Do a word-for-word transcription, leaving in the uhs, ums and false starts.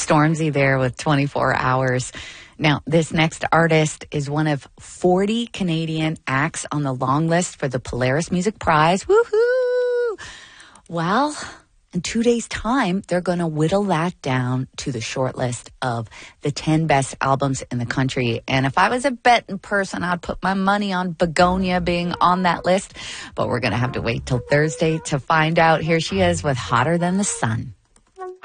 Stormzy there with twenty-four hours. Now, this next artist is one of forty Canadian acts on the long list for the Polaris Music Prize. Woohoo! Well, in two days' time, they're going to whittle that down to the short list of the ten best albums in the country. And if I was a betting person, I'd put my money on Begonia being on that list. But we're going to have to wait till Thursday to find out. Here she is with Hotter Than the Sun.